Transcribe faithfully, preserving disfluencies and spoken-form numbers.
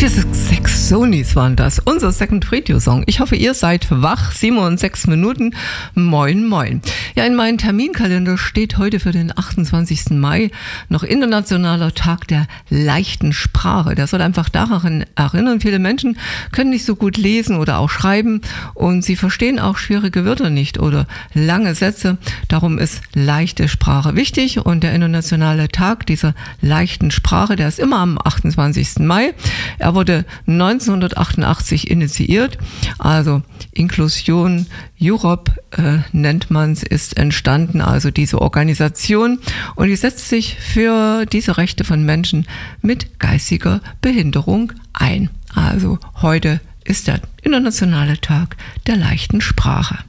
Die Saxonis waren das, unser Second Radio Song. Ich hoffe, ihr seid wach. sieben und sechs Minuten. Moin, moin. Ja, in meinem Terminkalender steht heute für den achtundzwanzigsten Mai noch Internationaler Tag der leichten Sprache. Der soll einfach daran erinnern, viele Menschen können nicht so gut lesen oder auch schreiben und sie verstehen auch schwierige Wörter nicht oder lange Sätze. Darum ist leichte Sprache wichtig und der Internationale Tag dieser leichten Sprache, der ist immer am achtundzwanzigsten Mai. Er wurde neunzehnhundertachtundachtzig initiiert, also Inclusion Europe äh, nennt man es, ist entstanden, also diese Organisation, und die setzt sich für diese Rechte von Menschen mit geistiger Behinderung ein. Also heute ist der Internationale Tag der leichten Sprache.